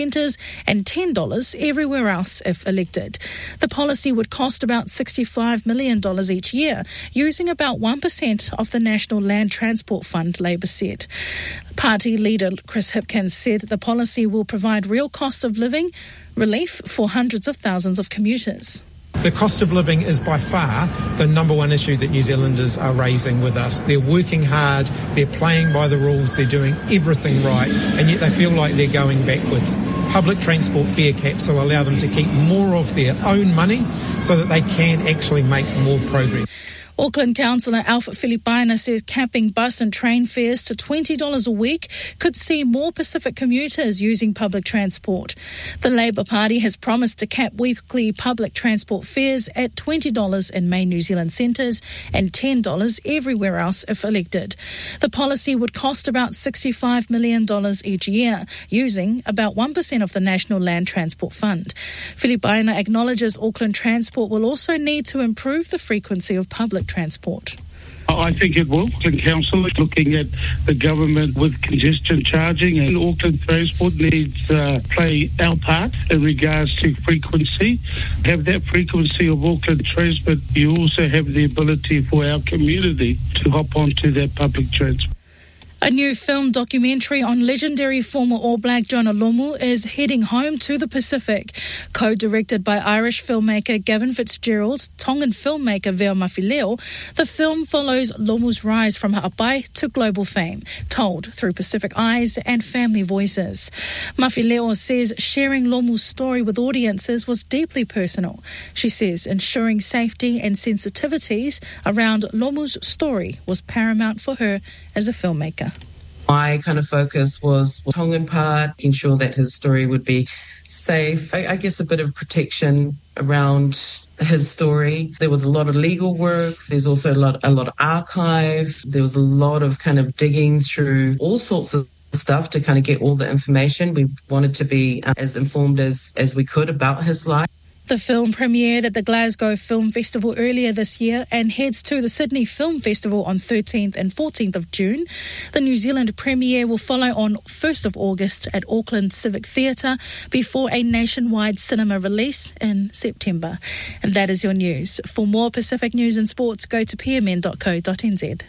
centres and $10 everywhere else if elected. The policy would cost about $65 million each year, using about 1% of the National Land Transport Fund, Labour said. Party leader Chris Hipkins said the policy will provide real cost of living relief for hundreds of thousands of commuters. The cost of living is by far the number one issue that New Zealanders are raising with us. They're working hard, they're playing by the rules, they're doing everything right, and yet they feel like they're going backwards. Public transport fare caps will allow them to keep more of their own money so that they can actually make more progress. Auckland Councillor Alfred Filipaina says capping bus and train fares to $20 a week could see more Pacific commuters using public transport. The Labour Party has promised to cap weekly public transport fares at $20 in main New Zealand centres and $10 everywhere else if elected. The policy would cost about $65 million each year, using about 1% of the National Land Transport Fund. Filipaina acknowledges Auckland Transport will also need to improve the frequency of public transport. I think it will. Auckland Council is looking at the government with congestion charging, and Auckland Transport needs to play our part in regards to frequency. Have that frequency of Auckland Transport, you also have the ability for our community to hop onto that public transport. A new film documentary on legendary former All Black Jonah Lomu is heading home to the Pacific. Co-directed by Irish filmmaker Gavin Fitzgerald, Tongan filmmaker Veo Mafileo, the film follows Lomu's rise from ha'apai to global fame, told through Pacific eyes and family voices. Mafileo says sharing Lomu's story with audiences was deeply personal. She says ensuring safety and sensitivities around Lomu's story was paramount for her as a filmmaker. My kind of focus was Tongan part, making sure that his story would be safe. I guess a bit of protection around his story. There was a lot of legal work. There's also a lot of archive. There was a lot of kind of digging through all sorts of stuff to kind of get all the information. We wanted to be as informed as we could about his life. The film premiered at the Glasgow Film Festival earlier this year and heads to the Sydney Film Festival on 13th and 14th of June. The New Zealand premiere will follow on 1st of August at Auckland Civic Theatre before a nationwide cinema release in September. And that is your news. For more Pacific news and sports, go to pmn.co.nz.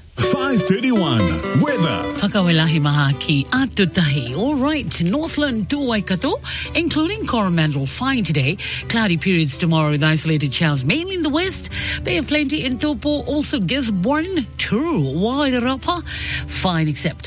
5:31 weather. Whakawelahi maha ki Atutahi. All right, Northland to Waikato, including Coromandel, fine today. Cloudy periods tomorrow with isolated showers, mainly in the west. Bay of Plenty in Taupo, also Gisborne, true, Wairarapa, fine except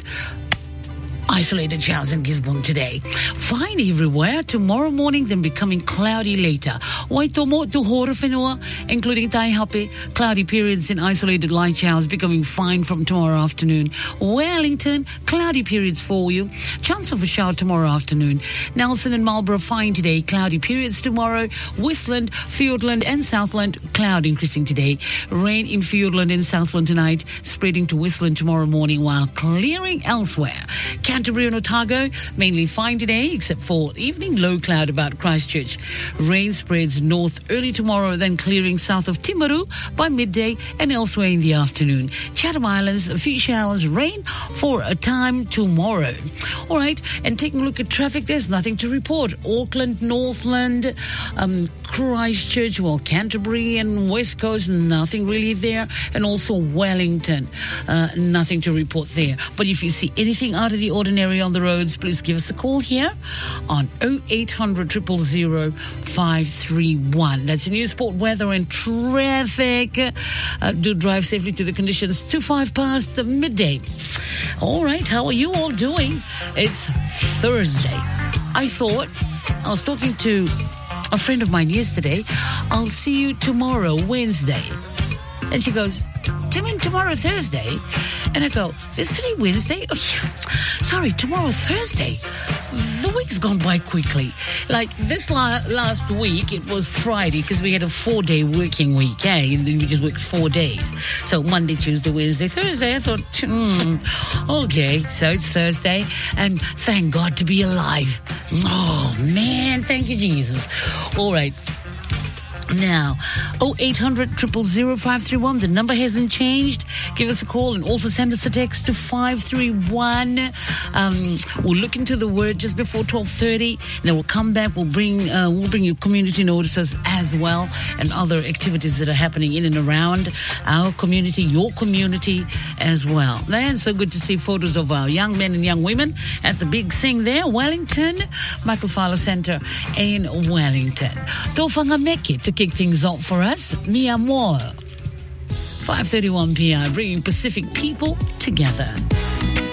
isolated showers in Gisborne today. Fine everywhere. Tomorrow morning, then becoming cloudy later. Waitomo to Horowhenua, including Taihape. Cloudy periods and isolated light showers becoming fine from tomorrow afternoon. Wellington, cloudy periods for you. Chance of a shower tomorrow afternoon. Nelson and Marlborough, fine today. Cloudy periods tomorrow. Westland, Fiordland and Southland, cloud increasing today. Rain in Fiordland and Southland tonight, spreading to Westland tomorrow morning while clearing elsewhere. Canterbury and Otago, mainly fine today, except for evening low cloud about Christchurch. Rain spreads north early tomorrow, then clearing south of Timaru by midday and elsewhere in the afternoon. Chatham Islands, a few showers, rain for a time tomorrow. All right, and taking a look at traffic, there's nothing to report. Auckland, Northland, Christchurch, well, Canterbury and West Coast, nothing really there. And also Wellington, nothing to report there. But if you see anything out of the ordinary on the roads, please give us a call here on 0800 000 531. That's news, sport, weather and traffic. Do drive safely to the conditions to 5 past midday. All right, how are you all doing? It's Thursday. I was talking to a friend of mine yesterday. I'll see you tomorrow, Wednesday. And she goes, do you mean tomorrow, Thursday? And I go, is today Wednesday? Oh, sorry, tomorrow, Thursday. The week's gone by quickly. Like this last week, it was Friday because we had a 4-day working week, eh? And then we just worked 4 days. So Monday, Tuesday, Wednesday, Thursday. I thought, okay, so it's Thursday. And thank God to be alive. Oh, man, thank you, Jesus. All right. Now, 0800 000 531. The number hasn't changed. Give us a call and also send us a text to 531. We'll look into the word just before 12:30. Then we'll come back. We'll bring you community notices as well and other activities that are happening in and around our community, your community as well. And so good to see photos of our young men and young women at the Big Sing there, Wellington, Michael Fowler Centre in Wellington. Tofanga Meki to kick things off for us, Mi Amor. 5:31 p.m. bringing Pacific people together.